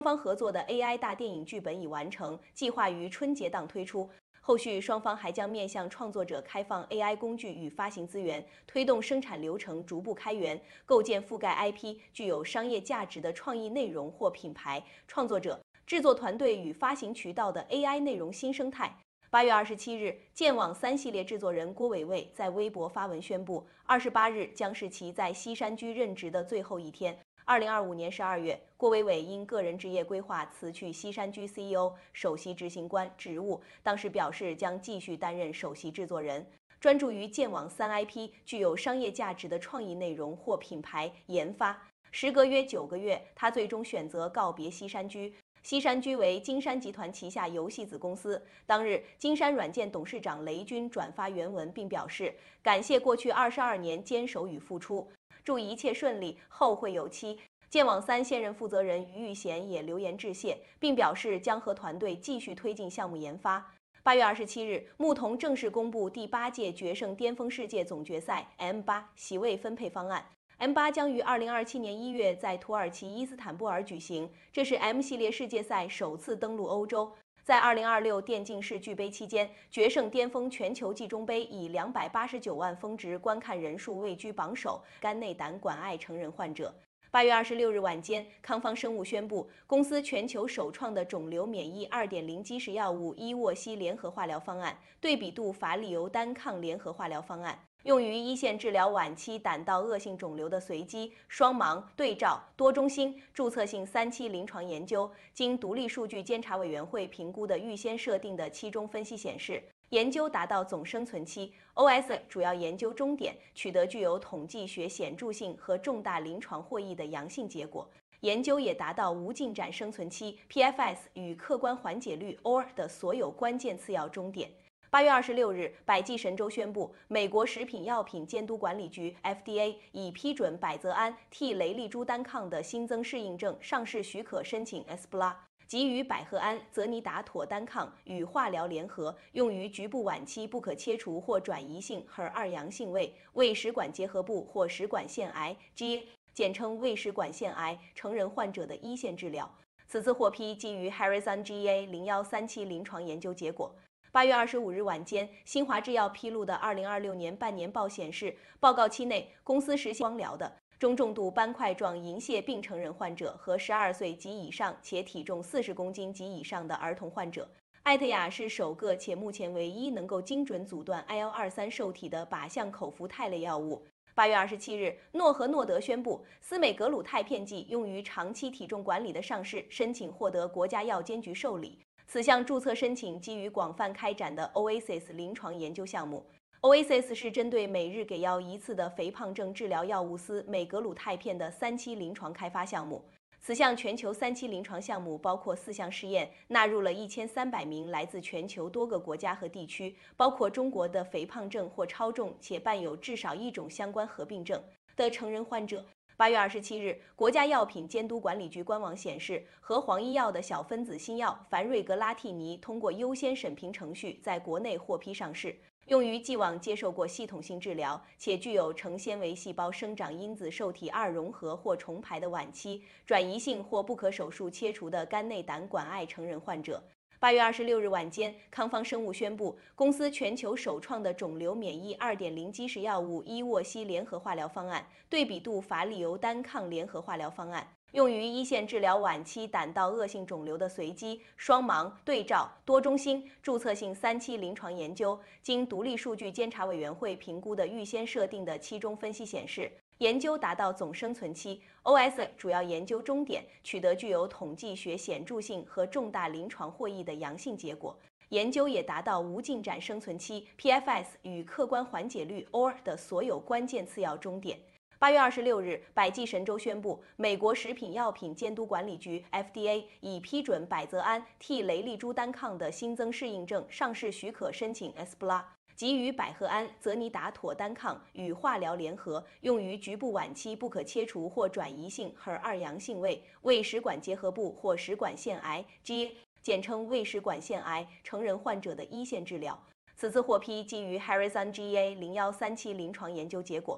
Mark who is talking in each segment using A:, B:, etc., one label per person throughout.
A: 方合作的 AI 大电影剧本已完成，计划于春节档推出。后续双方还将面向创作者开放 AI 工具与发行资源，推动生产流程逐步开源，构建覆盖 IP 具有商业价值的创意内容或品牌、创作者、制作团队与发行渠道的 AI 内容新生态。8月27日，剑网3系列制作人郭伟伟在微博发文宣布，28日将是其在西山居任职的最后一天。2025年12月，郭伟伟因个人职业规划辞去西山居 CEO、首席执行官职务，当时表示将继续担任首席制作人，专注于剑网3IP 具有商业价值的创意内容或品牌研发。时隔约9个月，他最终选择告别西山居。西山居为金山集团旗下游戏子公司。当日，金山软件董事长雷军转发原文，并表示感谢过去22年坚守与付出，祝一切顺利，后会有期。剑网3现任负责人于玉贤也留言致谢，并表示将和团队继续推进项目研发。8月27日，牧童正式公布第8届决胜巅峰世界总决赛 M8 席位分配方案。M8 将于2027年1月在土耳其伊斯坦布尔举行，这是 M 系列世界赛首次登陆欧洲。在2026电竞世俱杯期间，决胜巅峰全球季中杯以289万峰值观看人数位居榜首。肝内胆管癌成人患者。8月26日晚间，康方生物宣布，公司全球首创的肿瘤免疫2.0基石药物伊沃西联合化疗方案，对比度法利尤单抗联合化疗方案。用于一线治疗晚期胆道恶性肿瘤的随机、双盲、对照、多中心、注册性3期临床研究，经独立数据监察委员会评估的预先设定的期中分析显示，研究达到总生存期 OS 主要研究终点，取得具有统计学显著性和重大临床获益的阳性结果。研究也达到无进展生存期 PFS 与客观缓解率 OR 的所有关键次要终点。8月26日，百济神州宣布，美国食品药品监督管理局 FDA 已批准百泽胺替雷利珠单抗的新增适应症上市许可申请 ESPLA， 即与百合胺、泽尼达妥单抗与化疗联合，用于局部晚期不可切除或转移性 HER2 阳性胃食管结核部或食管腺癌 （GA）， 简称胃食管腺癌成人患者的一线治疗。此次获批基于 Harrison GA0137期临床研究结果。8月25日晚间，新华制药披露的2026年半年报显示，报告期内，公司实现光疗的中重度斑块状银屑病成人患者和12岁及以上且体重40公斤及以上的儿童患者。艾特雅是首个且目前唯一能够精准阻断 IL-23受体的靶向口服肽类药物。8月27日，诺和诺德宣布，司美格鲁肽片剂用于长期体重管理的上市申请获得国家药监局受理。此项注册申请基于广泛开展的 Oasis 临床研究项目。Oasis 是针对每日给药1次的肥胖症治疗药物司美格鲁肽片的3期临床开发项目。此项全球3期临床项目包括4项试验，纳入了1300名来自全球多个国家和地区，包括中国的肥胖症或超重且伴有至少1种相关合并症的成人患者。8月27日，国家药品监督管理局官网显示，和黄医药的小分子新药凡瑞格拉替尼通过优先审评程序在国内获批上市，用于既往接受过系统性治疗且具有成纤维细胞生长因子受体2融合或重排的晚期、转移性或不可手术切除的肝内胆管癌成人患者。8月26日晚间，康方生物宣布，公司全球首创的肿瘤免疫2.0基石药物伊沃西联合化疗方案，对比度法利尤单抗联合化疗方案，用于一线治疗晚期胆道恶性肿瘤的随机、双盲、对照、多中心、注册性3期临床研究，经独立数据监察委员会评估的预先设定的期中分析显示，研究达到总生存期 OS 主要研究终点，取得具有统计学显著性和重大临床获益的阳性结果。研究也达到无进展生存期 PFS 与客观缓解率 OR 的所有关键次要终点。8月26日，百济神州宣布，美国食品药品监督管理局 FDA 已批准百泽胺替雷利珠单抗的新增适应症上市许可申请 ESPLA， 即与百合胺、泽尼达妥单抗与化疗联合，用于局部晚期不可切除或转移性 HER2 阳性胃食管结核部或食管腺癌 （GA）， 简称胃食管腺癌成人患者的一线治疗。此次获批基于 Harrison GA0137期临床研究结果。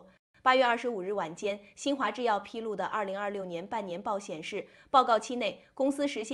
A: 8月25日晚间，新华制药披露的2026年半年报显示，报告期内公司实现